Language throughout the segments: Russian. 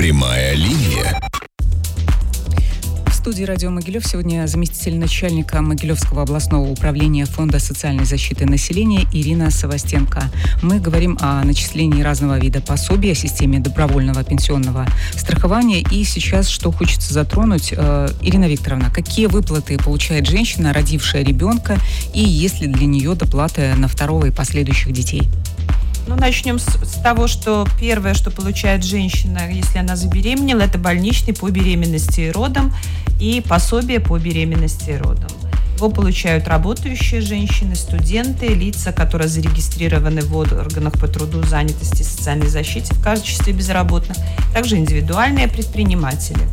Прямая линия. В студии «Радио Могилев» сегодня заместитель начальника Могилевского областного управления Фонда социальной защиты населения Ирина Савастенко. Мы говорим о начислении разного вида пособий, о системе добровольного пенсионного страхования. И сейчас, что хочется затронуть, Ирина Викторовна, какие выплаты получает женщина, родившая ребенка, и есть ли для нее доплаты на второго и последующих детей? Начнем с того, что первое, что получает женщина, если она забеременела, это больничный по беременности и родам и пособие по беременности и родам. Его получают работающие женщины, студенты, лица, которые зарегистрированы в органах по труду, занятости и социальной защите в качестве безработных, также индивидуальные предприниматели.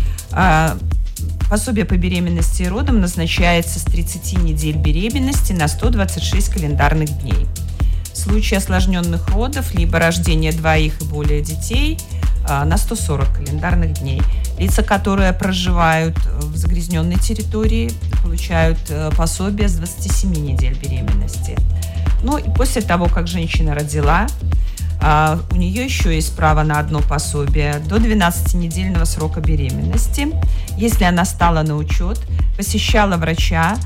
Пособие по беременности и родам назначается с 30 недель беременности на 126 календарных дней. В случае осложненных родов, либо рождения двоих и более детей, на 140 календарных дней. Лица, которые проживают в загрязненной территории, получают пособие с 27 недель беременности. И после того, как женщина родила, у нее еще есть право на одно пособие до 12-недельного срока беременности. Если она стала на учет, посещала врача,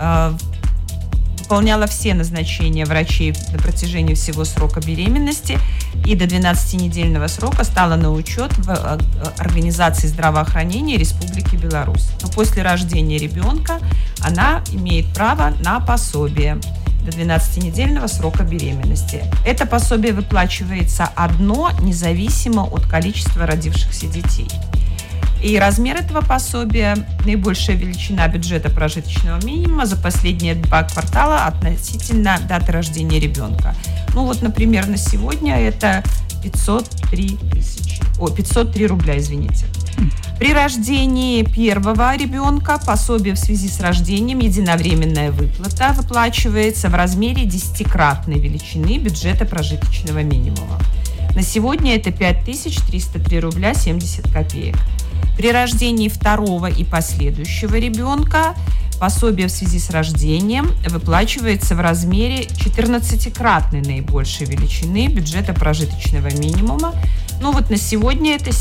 выполняла все назначения врачей на протяжении всего срока беременности и до 12-недельного срока стала на учет в Организации здравоохранения Республики Беларусь. Но после рождения ребенка она имеет право на пособие до 12-недельного срока беременности. Это пособие выплачивается одно, независимо от количества родившихся детей. И размер этого пособия – наибольшая величина бюджета прожиточного минимума за последние 2 квартала относительно даты рождения ребенка. Например, на сегодня это 503 рубля, извините. При рождении первого ребенка пособие в связи с рождением, единовременная выплата, выплачивается в размере 10-кратной величины бюджета прожиточного минимума. На сегодня это 5303 рубля 70 копеек. При рождении второго и последующего ребенка пособие в связи с рождением выплачивается в размере 14-кратной наибольшей величины бюджета прожиточного минимума. На сегодня это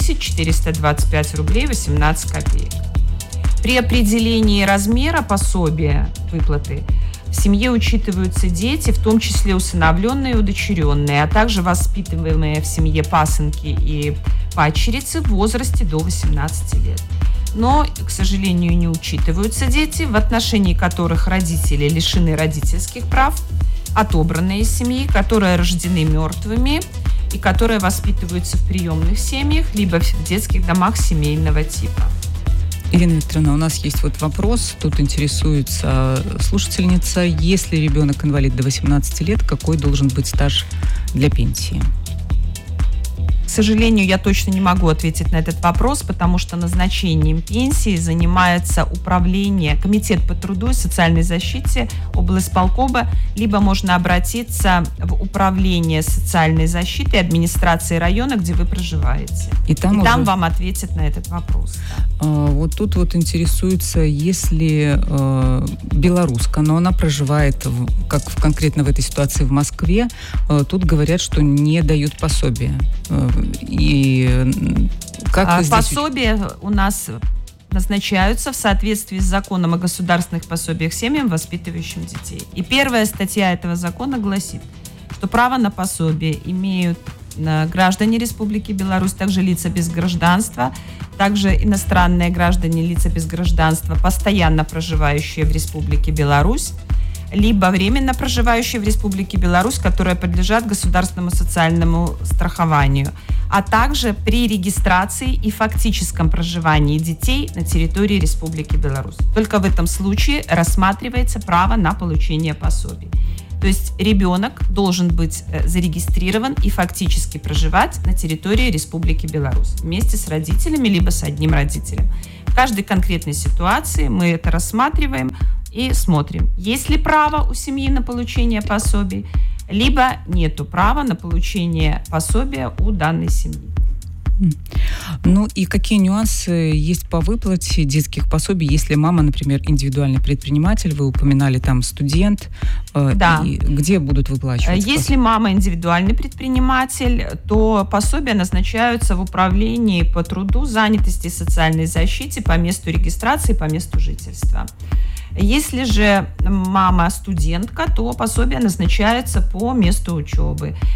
7425 рублей 18 копеек. При определении размера пособия выплаты в семье учитываются дети, в том числе усыновленные и удочеренные, а также воспитываемые в семье пасынки и падчерицы в возрасте до 18 лет. Но, к сожалению, не учитываются дети, в отношении которых родители лишены родительских прав, отобранные из семьи, которые рождены мертвыми и которые воспитываются в приемных семьях, либо в детских домах семейного типа. Ирина Викторовна, у нас есть вопрос. Тут интересуется слушательница. Если ребенок инвалид до 18 лет, какой должен быть стаж для пенсии? К сожалению, я точно не могу ответить на этот вопрос, потому что назначением пенсии занимается управление, комитет по труду и социальной защите облисполкома, либо можно обратиться в управление социальной защиты администрации района, где вы проживаете. И там вам ответят на этот вопрос. Да. Тут интересуется, если белоруска, но она проживает, конкретно в этой ситуации в Москве, тут говорят, что не дают пособия. И как пособия у нас назначаются в соответствии с законом о государственных пособиях семьям, воспитывающим детей. И первая статья этого закона гласит, что право на пособие имеют граждане Республики Беларусь, также лица без гражданства, также иностранные граждане, лица без гражданства, постоянно проживающие в Республике Беларусь, либо временно проживающие в Республике Беларусь, которые подлежат государственному социальному страхованию, а также при регистрации и фактическом проживании детей на территории Республики Беларусь. Только в этом случае рассматривается право на получение пособий. То есть ребенок должен быть зарегистрирован и фактически проживать на территории Республики Беларусь вместе с родителями, либо с одним родителем. В каждой конкретной ситуации мы это рассматриваем и смотрим, есть ли право у семьи на получение пособий, либо нету права на получение пособия у данной семьи. И какие нюансы есть по выплате детских пособий, если мама, например, индивидуальный предприниматель, вы упоминали там студент, Да. И где будут выплачиваться? Если мама индивидуальный предприниматель, то пособия назначаются в управлении по труду, занятости и социальной защите по месту регистрации, по месту жительства. Если же мама студентка, то пособие назначается по месту учебы.